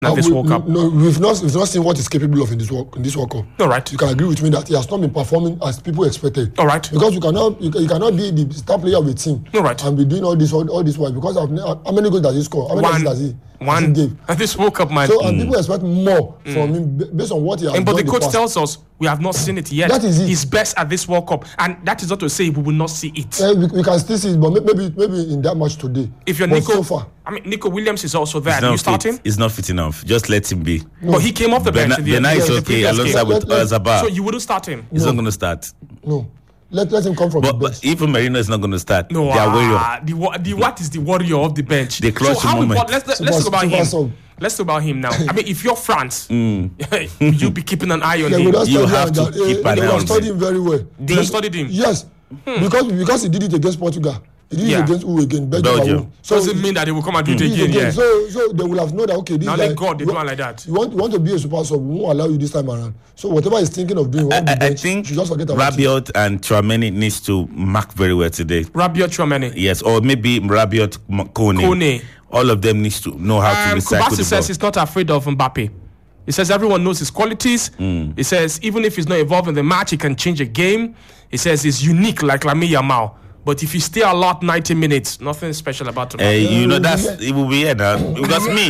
at this World Cup? No, we've not seen what he's capable of in this World Cup. All right. You can agree with me that he has not been performing as people expected. All right. Because you cannot be the star player of a team. All right. And be doing all this while. Because how many goals does he score? How many does he? One. At this World Cup, man. So and people expect more from him based on what he has done. But the coach tells us we have not seen it yet. That is it. He's best at this World Cup, and that is not to say we will not see it. We can still see it, but maybe in that match today. If you're Nico, so far, I mean Nico Williams is also there. Do you start him? He's not fit enough. Just let him be. No. But he came off the bench. Bernat is okay alongside with Zabar. So you wouldn't start him? He's not going to start. No. Let him come from the bench. But even Merino is not going to start. No, what is the warrior of the bench? The clutch moment. Let's talk about him. Let's talk about him now. I mean, if you're France, you'll be keeping an eye on him. You have to keep an eye on him. They studied him very well. They studied him? Yes. Because he did it against Portugal. He did it against who again? Belgium. So does it mean that they will come and do it again? Yeah. So they will have known that, okay, this now guy... let God, they do it like that. You want to be a super sub, we won't allow you this time around. So whatever he's thinking of doing, I think just forget about Rabiot and Tchouameni needs to mark very well today. Rabiot, Tchouameni? Yes, or maybe Rabiot, Kone. All of them needs to know how to recycle the ball. Kubasi says he's not afraid of Mbappe. He says everyone knows his qualities. He says even if he's not involved in the match, he can change a game. He says he's unique like Lamine Yamal. But if you stay a lot 90 minutes, nothing special about him. It will be here now. Because me.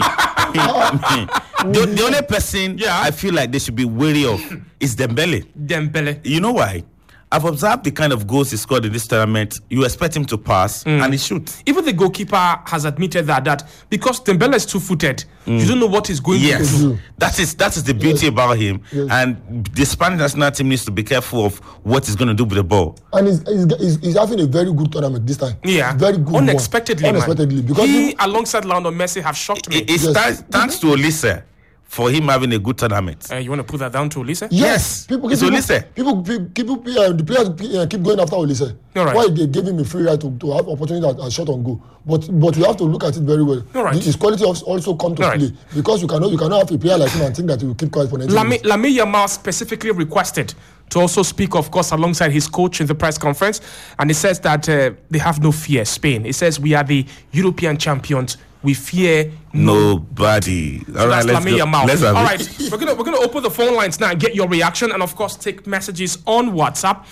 The only person I feel like they should be wary of is Dembele. You know why? I've observed the kind of goals he scored in this tournament. You expect him to pass and he shoots. Even the goalkeeper has admitted that because Dembele is two-footed, you don't know what he's going to do. That is the beauty about him. Yes. And the Spanish national team needs to be careful of what he's going to do with the ball. And he's having a very good tournament this time. Yeah. Very good. Unexpectedly. Because he, alongside Lionel Messi, have shocked me. Thanks to Olise for him having a good tournament. You want to put that down to Olise? Yes. Olise. The players keep going after Olise. Right. Why they gave him a free ride to have opportunity at shot on goal. But you have to look at it very well. Right. His quality also come to play. Because you cannot have a player like him and think that he will keep quiet for 90 minutes. Lamine Yamal specifically requested to also speak, of course, alongside his coach in the press conference. And he says that they have no fear, Spain. He says we are the European champions. We fear nobody. So that's Lamine Yamal. All right, we're gonna open the phone lines now and get your reaction, and of course take messages on WhatsApp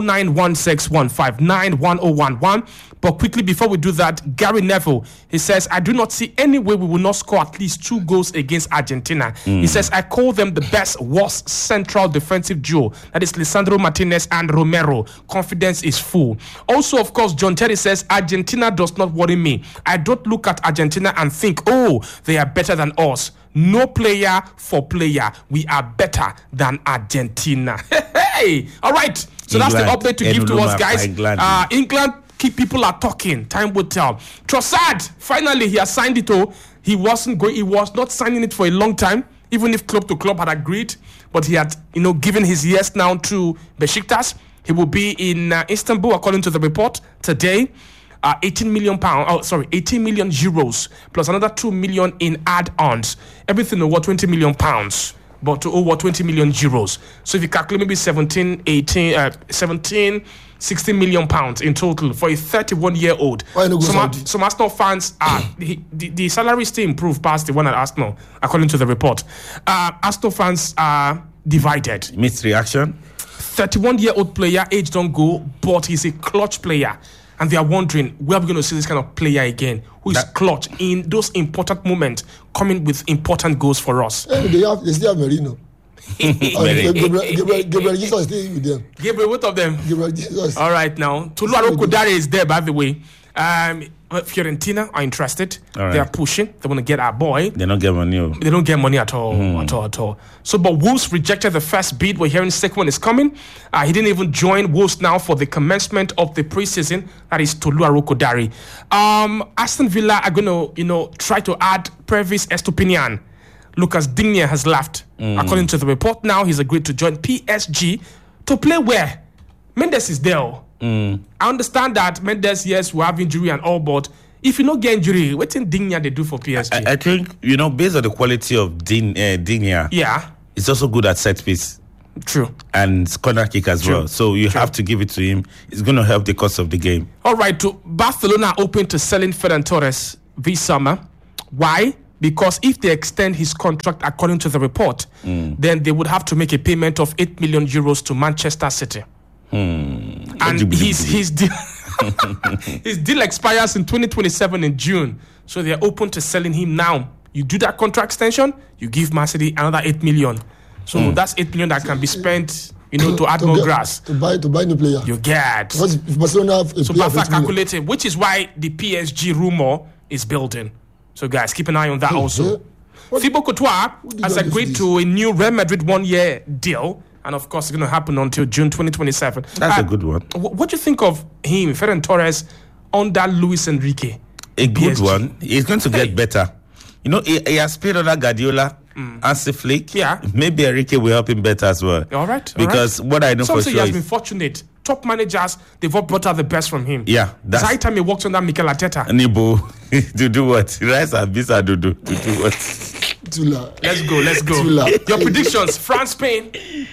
09161591011. But quickly before we do that, Gary Neville, he says, I do not see any way we will not score at least 2 goals against Argentina. He says, I call them the best, worst central defensive duo. That is Lisandro Martinez and Romero. Confidence is full. Also, of course, John Terry says, Argentina does not worry me. I don't look at Argentina and think, oh, they are better than us. No player for player. We are better than Argentina. Hey! All right. So England, that's the update to give to us, guys. England. People are talking. Time will tell. Trossard, finally, he has signed it. He was not signing it for a long time, even if club to club had agreed. But he had, given his yes now to Besiktas. He will be in Istanbul, according to the report today. 18 million euros plus another 2 million in add-ons. Everything over 20 million pounds, but to over 20 million euros. So if you calculate maybe 16 million pounds in total for a 31-year-old. Some Arsenal fans the salary still improved past the one at Arsenal, according to the report. Arsenal fans are divided. Mixed reaction. 31-year-old player, age don't go, but he's a clutch player. And they are wondering, where are we going to see this kind of player again? Who is clutch in those important moments, coming with important goals for us? They still have Merino. Gabriel Jesus is still with them. Gabriel, what of them? Gabriel Jesus. All right, now. Tolu Arokodare is there, by the way. Fiorentina are interested. Right. They are pushing. They want to get our boy. They don't get money. They don't get money at all. At all. So, but Wolves rejected the first bid. We're hearing the second one is coming. He didn't even join Wolves now for the commencement of the preseason. That is Tolu Arokodare. Aston Villa are going to, try to add Pervis Estupiñán. Lucas Digne has left. According to the report now, he's agreed to join PSG to play where? Mendes is there. I understand that Mendes, yes, will have injury and all, but if you don't get injury, what in Digne they do for PSG? I think, based on the quality of Digne, it's also good at set piece. True. And corner kick as well. So you have to give it to him. It's going to help the course of the game. All right, Barcelona open to selling Ferran Torres this summer. Why? because if they extend his contract according to the report, then they would have to make a payment of 8 million euros to Manchester City. And his deal his deal expires in 2027 in June, so they're open to selling him now. You do that contract extension, you give Man City another 8 million. So that's 8 million that can be spent, to add more grass. To buy new player. You get. Because if Barcelona have a so player Barca calculated, which is why the PSG rumor is building. So guys, keep an eye on that also. Thibaut Courtois has agreed to a new Real Madrid 1-year deal. And of course, it's going to happen until June 2027. That's a good one. What do you think of him, Ferran Torres, under Luis Enrique? A good one. He's going to get better. He has played under Guardiola, Hansi Flick. Yeah. Maybe Enrique will help him better as well. All right. Because what I know for sure he has been fortunate. Top managers, they've all brought out the best from him. Yeah. That's high time he worked under Mikel Arteta. Nibo, to do what? Rice and Bisa to do what? Tula. Let's go. Tula. Your predictions, France, Spain.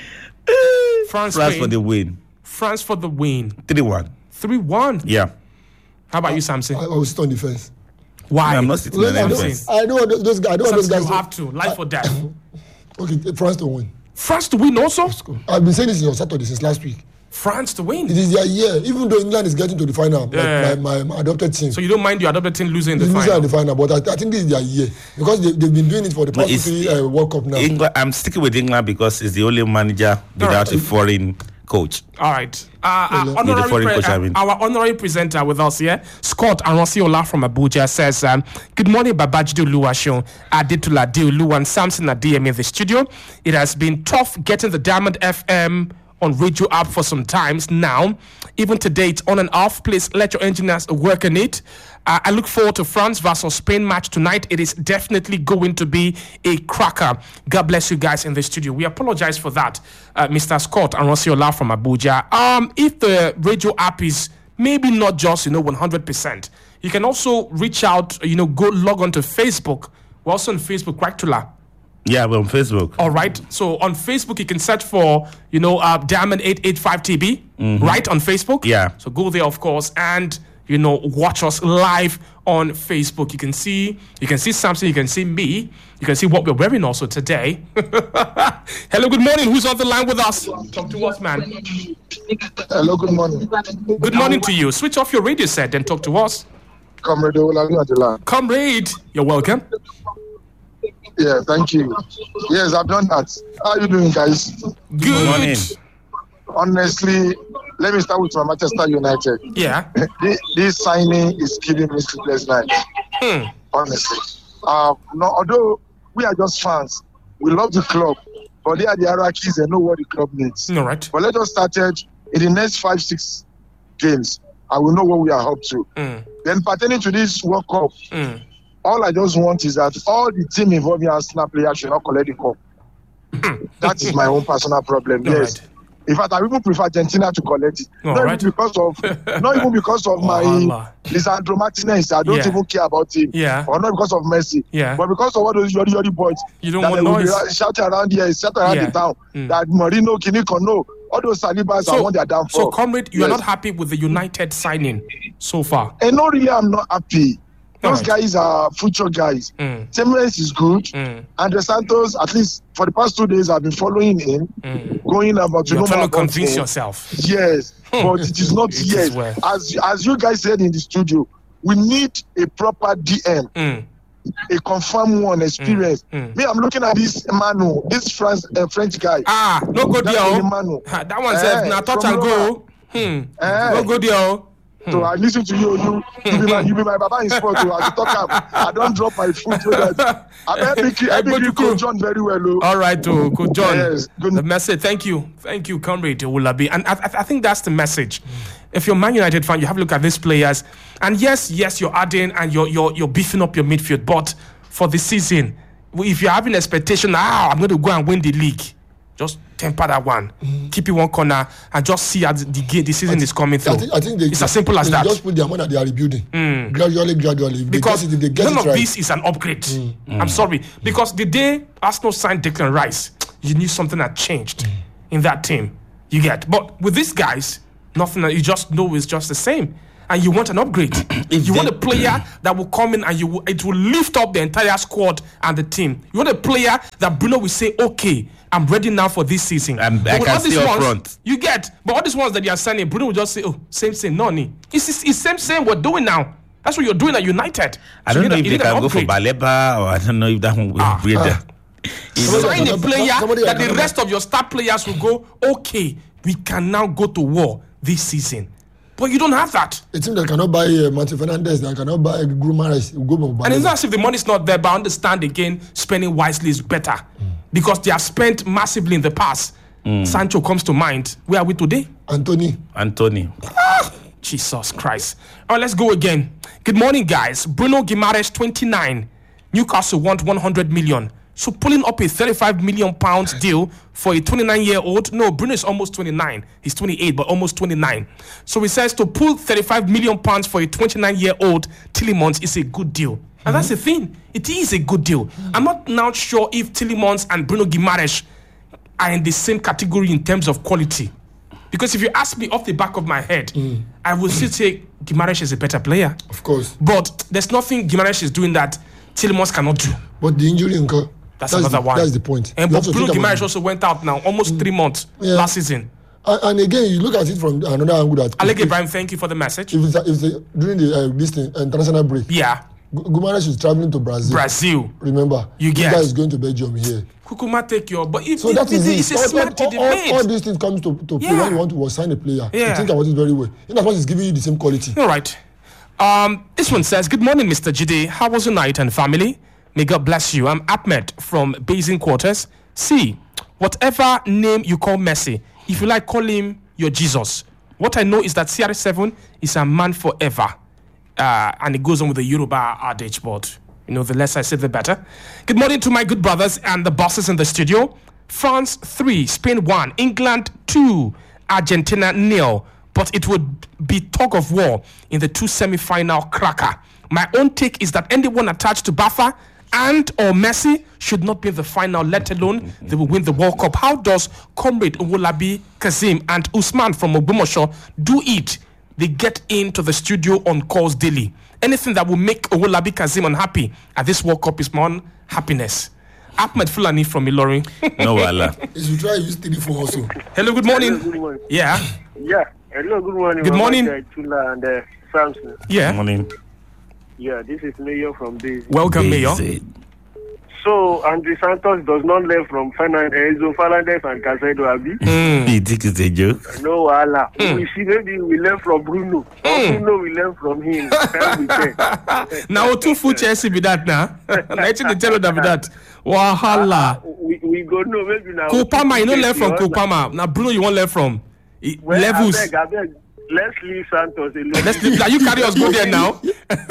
France for the win. France for the win. 3-1. 3-1? Yeah. How about you, Samson? I will sit on defense. Why? I'm not sitting on defense. I know those guys. I don't want those guys. You have to. Life or death. Okay, France to win. France to win also? I've been saying this on Saturday since last week. France to win? It is their year. Even though England is getting to the final, my adopted team. So you don't mind your adopted team losing the final? Losing in the final, but I think this is their year. Because they've been doing it for the past 3 World Cup now. England, I'm sticking with England because it's the only manager without a foreign coach. All right. Our honorary presenter with us here, Scott Aronsiola from Abuja, says, good morning, Babajide Oluwaseun, Adetola Adeolu, and Samson Adeyemi in the studio. It has been tough getting the Diamond FM on radio app for some times now. Even today, it's on and off. Please let your engineers work on it. I look forward to France versus Spain match tonight. It is definitely going to be a cracker. God bless you guys in the studio. We apologize for that, Mr. Scott Aronsiola from Abuja. If the radio app is maybe not just 100%, you can also reach out. Go log on to Facebook. We're also on Facebook, right, Tula? Yeah, we're on Facebook. All right. So on Facebook, you can search for, Diamond 885 TB, right, on Facebook. Yeah. So go there, of course, and, watch us live on Facebook. You can see Samson, you can see me, you can see what we're wearing also today. Hello, good morning. Who's on the line with us? Talk to us, man. Hello, good morning. Good morning to you. Switch off your radio set and talk to us. Comrade Olabunadela. Comrade, you're welcome. Yeah, thank you. Yes, I've done that. How are you doing, guys? Good morning. Honestly, let me start with my Manchester United. Yeah. This signing is killing me sleepless nights. Honestly. Although we are just fans, we love the club, but they are the hierarchies and know what the club needs. All right. But let us start it in the next 5-6 games. I will know what we are up to. Then pertaining to this World Cup, all I just want is that all the team involved in Arsenal players should not collect the cup. That is my own personal problem. Yes. Right. In fact, I even prefer Argentina to collect it. Not even because of my Lisandro Martinez. I don't even care about him. Yeah. Or not because of Messi. Yeah. But because of all those yori boys. You don't want noise. Shout around here, shout around the town. That Marino, Kiniko, no. All those Salibas are one they are down for. So, comrade, you are not happy with the United signing so far? And no, really, I'm not happy. Those guys are future guys. Temeres is good. Andre Santos, at least for the past 2 days, I've been following him, going about You're trying to convince yourself. Yes, but it is not yet. As you guys said in the studio, we need a proper DM, a confirmed one, experience. Me, I'm looking at this Manu, this French guy. No good deal. That one says, "Now touch and go." No good deal. So I listen to you. You be my baba in sport. As you talk, I don't drop my foot. So that I think you Coach John very well. All right, Coach John. Yes, good. The message. Thank you, comrade Ulabi. And I think that's the message. If you're Man United fan, you have a look at these players, and yes, you're adding and you're beefing up your midfield. But for the season, if you're having expectation, I'm going to go and win the league. Just temper that one. Keep it one corner and just see as the season is coming through. I think it's as simple as that. Just put their money that they are rebuilding. Gradually. Because none of this is an upgrade. I'm sorry. Because the day Arsenal signed Declan Rice, you knew something had changed in that team. You get. But with these guys, nothing. You just know it's just the same. and you want an upgrade. You want a player that will come in and it will lift up the entire squad and the team. You want a player that Bruno will say, okay, I'm ready now for this season. I can see up front. You get, but all these ones that you are signing, Bruno will just say, oh, same, no. It's same we're doing now. That's what you're doing at United. I don't know if they can go for Baleba, or I don't know if that one will be there. Sign a player that the rest of your star players will go, okay, we can now go to war this season. But you don't have that. A team that cannot buy Martin Fernandes, that cannot buy Gumares. And it's not as if the money's not there, but I understand again, spending wisely is better. Because they have spent massively in the past. Sancho comes to mind. Where are we today? Anthony. Jesus Christ. All right, let's go again. Good morning, guys. Bruno Guimaraes, 29. Newcastle want 100 million. So pulling up a 35 million pounds deal for a 29-year-old. No, Bruno is almost 29. He's 28, but almost 29. So he says to pull 35 million pounds for a 29-year-old Tielemans is a good deal. And that's the thing. It is a good deal. I'm not now sure if Tielemans and Bruno Guimaraes are in the same category in terms of quality. Because if you ask me off the back of my head, I would still say Guimaraes is a better player. Of course. But there's nothing Guimaraes is doing that Tielemans cannot do. But the injury, that's another one. That's the point. And but Bruno Guimaraes also went out now, almost 3 months last season. And again, you look at it from another angle. Alec Ibrahim, thank you for the message. If it's during the this international break, Guimaraes is traveling to Brazil. Remember, you get. This guy is going to Belgium here. Kukuma take your, but if so that is it's a smart debate. All these things comes to play when you want to sign a player. You think about it very well. In as much as giving you the same quality. All right. This one says, good morning, Mr. Jide. How was your night and family? May God bless you. I'm Ahmed from Basin Quarters. See, whatever name you call Messi, if you like, call him your Jesus. What I know is that CR7 is a man forever. And it goes on with the Yoruba adage board. You know, the less I say, the better. Good morning to my good brothers and the bosses in the studio. France 3, Spain 1, England 2, Argentina 0. But it would be tug of war in the 2 semi-final cracker. My own take is that anyone attached to Bafa and or Messi should not be in the final, let alone they will win the World Cup. How does Comrade Owolabi Kazim and Usman from Ogbomoso do it? They get into the studio on calls daily. Anything that will make Owolabi Kazim unhappy at this World Cup is my own happiness. Ahmed Fulani from Ilorin. No, Allah. You try use telephone also. Hello, good morning. Hello, good morning. Yeah. Hello, good morning. Good morning. Chula and Samson. Yeah. Good morning. Yeah, this is Mayor from Daisy. Welcome, Mayor. So, Andre Santos does not learn from Enzo Fernandez and Casado Abi. You think it's a joke? No, Allah. We see maybe we learn from Bruno. Bruno, we learn from him. Now, 2 full Chelsea be that now. I think they tell you that be that. Wahala. We go no maybe now. Kupama, you don't learn from Kupama. Now, Bruno, you won't learn from levels. I beg. Let's leave Santos alone. You carry us go there now.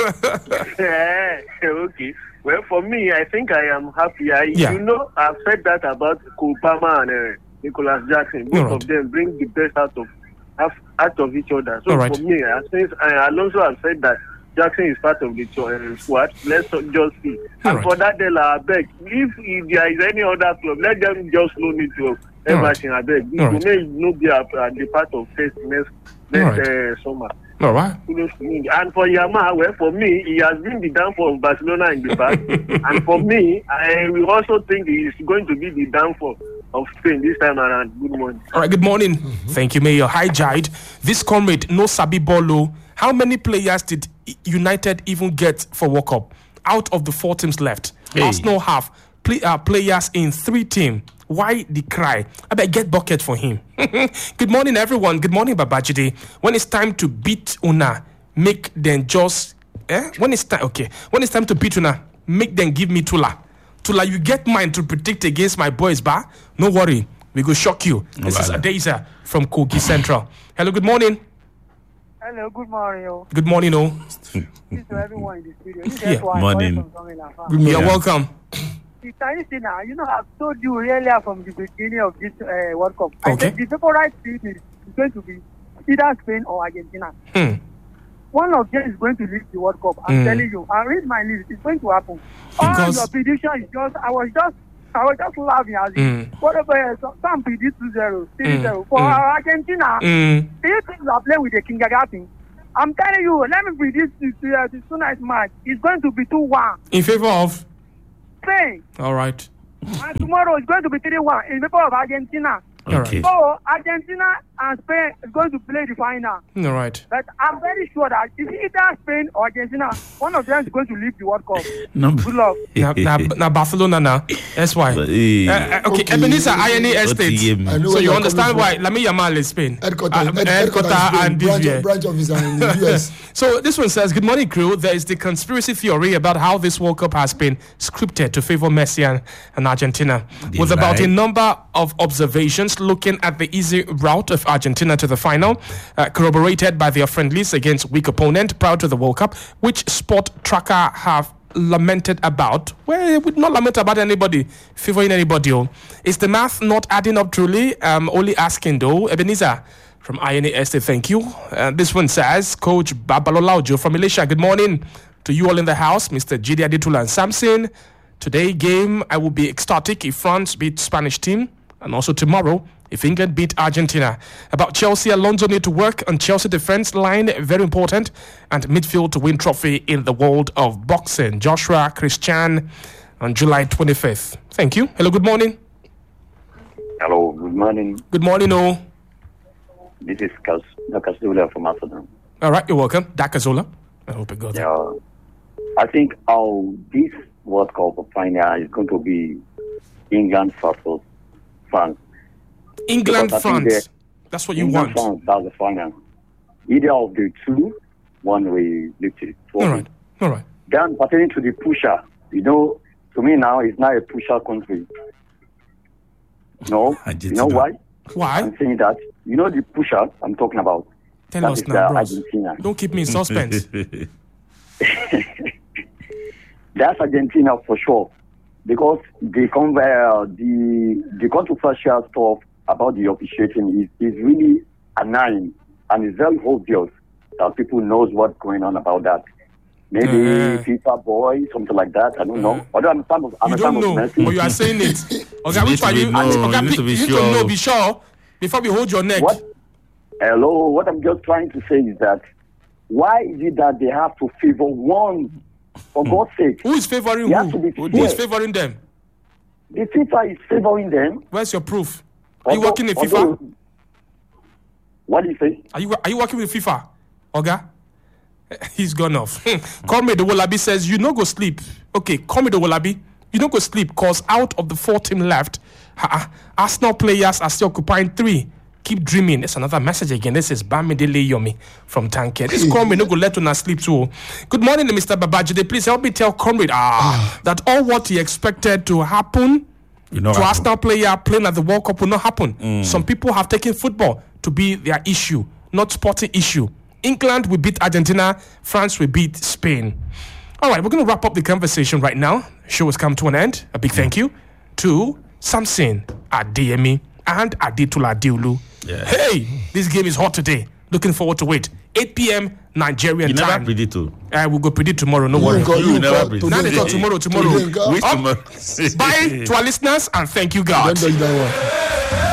Okay. Well, for me, I think I am happy. You know, I've said that about Kupama and Nicholas Jackson. Both of them bring the best out of each other. So for me, since Alonso has said that Jackson is part of the squad, let's just see. And for that, I beg, if there is any other club, let them just loan it to everything. I beg. You may not be the part of next summer. All right. And for Yamal, well, for me, he has been the downfall of Barcelona in the past. And for me, I will also think he is going to be the downfall of Spain this time around. Good morning. All right, good morning. Thank you, Mayor. Hi, Jide. This comrade, no Sabi Bolo. How many players did United even get for World Cup? Out of the 4 teams left, Arsenal have players in 3 teams. Why the cry? I better get bucket for him. Good morning, everyone. Good morning, Babajide. When it's time to beat Una, make them just... When it's time to beat Una, make them give me Tula. Tula, you get mine to predict against my boys, ba? No worry. We go shock you. This is Adeza from Kogi Central. Hello, good morning. Hello, good morning. Good morning, This is to everyone in the studio. Morning. Good morning. You're welcome. You know, I've told you earlier from the beginning of this World Cup. I said the favorite team is going to be either Spain or Argentina. One of them is going to lead the World Cup. I'm telling you. I read my list. It's going to happen. All your prediction is just. I was just laughing as whatever. Some predict 2-0, 3-0 for Argentina. These teams are playing with the kindergarten. I'm telling you, let me predict this tonight's match. It's going to be 2-1. In favor of? Spain. All right. And tomorrow it's going to be 3-1 in favor of Argentina. Okay. So Argentina and Spain is going to play the final. All right. But I'm very sure that if either Spain or Argentina, one of them is going to leave the World Cup. Good luck. Now Barcelona now. That's why. Okay, Ebenezer INA Estate. So you understand why Lamine Yamal is Spain. Headquarters and branch officer in the US. So this one says, good morning, crew. There is the conspiracy theory about how this World Cup has been scripted to favor Messi and Argentina. With about a number of observations looking at the easy route of Argentina to the final, corroborated by their friendlies against weak opponent prior to the World Cup, which Sport Tracker have lamented about. Well, it would not lament about anybody favoring anybody. Is the math not adding up truly? Only asking though. Ebenezer from INA Estate, thank you. This one says, Coach Babalolaujo from Malaysia, good morning to you all in the house, Mr. Jide Adetula and Samson. Today game, I will be ecstatic if France beat Spanish team, and also tomorrow if England beat Argentina. About Chelsea, Alonso need to work on Chelsea defense line, very important, and midfield to win trophy in the world of boxing. Joshua Christian on July 25th. Thank you. Hello, good morning. Hello, good morning. Good morning, This is Dakazola from Amsterdam. All right, you're welcome. Dakazola. I hope it goes. Yeah, I think this World Cup final is going to be England versus France. England, France. That's what you want. France, that's the final. Either of the two, one will lift it. All right. Then pertaining to the pusher, to me now it's not a pusher country. No, you know why? Why? I'm saying that. The pusher I'm talking about. Tell us now, bros. Argentina. Don't keep me in suspense. That's Argentina for sure. Because the controversial stuff about the officiating is really annoying, and it's very obvious that people knows what's going on about that. Maybe FIFA boy, something like that. I don't know. Although I'm a fan of Messi. But you are saying it. Okay, which one? You need to know. Be sure before we hold your neck. Hello. What I'm just trying to say is that why is it that they have to favor one? For God's sake. Who is favoring who? Who is favoring them? The FIFA is favoring them. Where's your proof? Are you working with FIFA? What do you say? Are you working with FIFA? Oga? He's gone off. Comrade Wolabi says, you no go sleep. Okay, Comrade Wolabi, you no go sleep because out of the 4 team left, Arsenal players are still occupying 3. Keep dreaming. It's another message again. This is Bamidele Yomi from Tanke. This Comrade no go let una sleep too. Good morning, Mr. Babajide. Please help me tell Comrade that all what he expected to happen to Arsenal player playing at the World Cup will not happen. Some people have taken football to be their issue, not sporting issue. England will beat Argentina. France will beat Spain. All right, we're going to wrap up the conversation right now. Show has come to an end. A big thank you to Samson Adeyemi and Adetula Diulu. Yeah. Hey, this game is hot today. Looking forward to it. 8 p.m. Nigerian time. You never predict to. We'll go predict tomorrow. No worry. You never predict. Now they talk tomorrow. Bye to our listeners and thank you, God.